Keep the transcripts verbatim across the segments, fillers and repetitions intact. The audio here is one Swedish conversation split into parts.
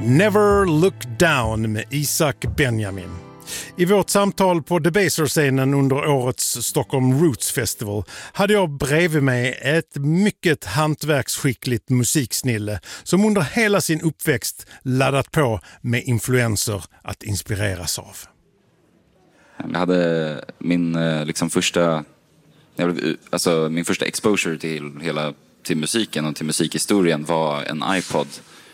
Never Look Down med Isaac Benjamin. I vårt samtal på Debaser-scenen under årets Stockholm Roots Festival hade jag bredvid mig ett mycket hantverksskickligt musiksnille som under hela sin uppväxt laddat på med influenser att inspireras av. Jag hade min liksom första alltså min första exposure till hela till musiken och till musikhistorien var en iPod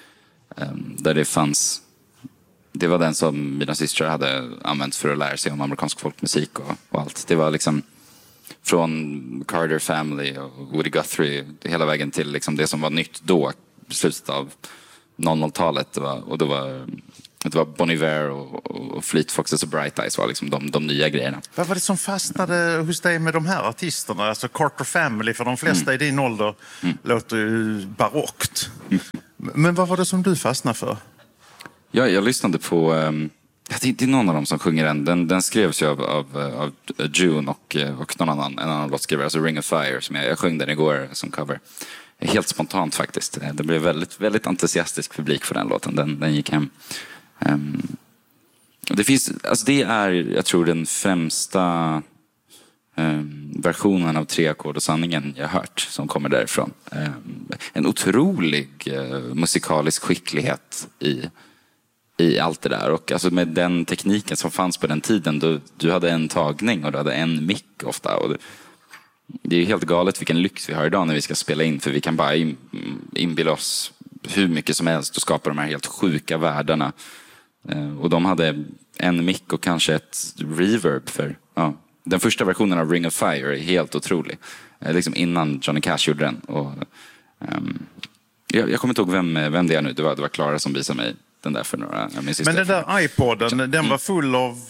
där det fanns. Det var den som mina systrar hade använt för att lära sig om amerikansk folkmusik och, och allt. Det var liksom från Carter Family och Woody Guthrie hela vägen till liksom det som var nytt då, slutet av noll noll-talet. Det var, och det var, det var Bon Iver och, och Fleet Foxes och Bright Eyes var liksom de, de nya grejerna. Vad var det som fastnade hos dig med de här artisterna? Alltså Carter Family, för de flesta mm. i din ålder mm. låter ju barockt. Mm. Men vad var det som du fastnade för? Ja, jag lyssnade på um, det är någon av dem som sjunger den. Den, den skrevs ju av, av, av June och, och någon annan, en annan låtskrivare, alltså Ring of Fire, som jag, jag sjöng den igår som cover. Helt spontant faktiskt. Det blev väldigt, väldigt entusiastisk publik för den låten. Den, den gick hem. Um, det finns, alltså det är, jag tror, den främsta um, versionen av Tre ackord och sanningen jag hört som kommer därifrån. Um, en otrolig uh, musikalisk skicklighet i i allt det där. Och alltså med den tekniken som fanns på den tiden, då, du hade en tagning och du hade en mick ofta. Och det, det är ju helt galet vilken lyx vi har idag när vi ska spela in, för vi kan bara in, inbilla oss hur mycket som helst och skapa de här helt sjuka världarna. Eh, och de hade en mick och kanske ett reverb för... Ja. Den första versionen av Ring of Fire är helt otrolig. Eh, liksom innan Johnny Cash gjorde den. Och, ehm, jag, jag kommer inte ihåg vem, vem det är nu. Det var, det var Clara som visade mig den där för några. Men den där iPoden, så, den mm. var full av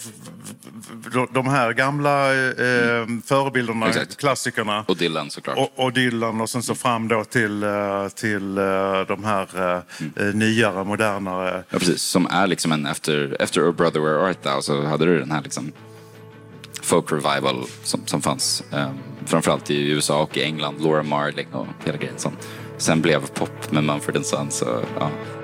de här gamla eh, förebilderna, exakt. Klassikerna. Och Dylan såklart. Och, och Dylan och sen så fram då till, till de här mm. nyare, modernare. Ja, precis. Som är liksom en efter, efter Oh Brother Where Art Thou, så hade du den här liksom folk revival som, som fanns. Um, framförallt i U S A och i England. Laura Marling och hela grejen som sen blev pop med Mumford and Sons. Så, ja.